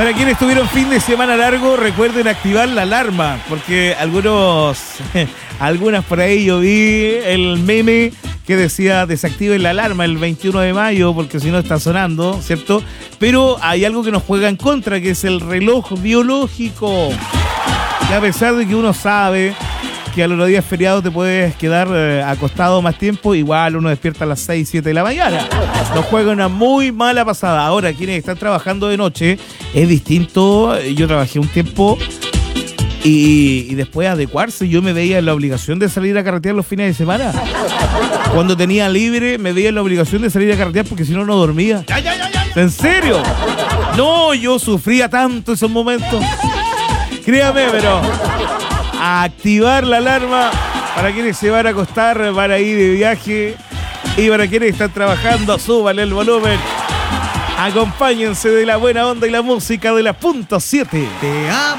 Para quienes tuvieron fin de semana largo, recuerden activar la alarma, porque algunas por ahí yo vi el meme que decía desactiven la alarma el 21 de mayo porque si no está sonando, ¿cierto? Pero hay algo que nos juega en contra, que es el reloj biológico. Y a pesar de que uno sabe que a los días feriados te puedes quedar acostado más tiempo, igual uno despierta a las 6, 7 de la mañana. Nos juega una muy mala pasada. Ahora, quienes están trabajando de noche, es distinto. Yo trabajé un tiempo y después adecuarse. Yo me veía en la obligación de salir a carretear los fines de semana. Cuando tenía libre, me veía en la obligación de salir a carretear porque si no, no dormía. ¿En serio? No, yo sufría tanto esos momentos. Créame, pero a activar la alarma para quienes se van a acostar, van a ir de viaje, y para quienes están trabajando, súbanle el volumen. Acompáñense de la buena onda y la música de la .7. Te amo.